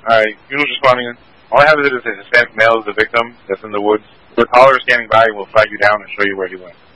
Alright, Funeral's responding. All I have is a Hispanic male as the victim that's in the woods. The caller is standing by and will flag you down and show you where he went.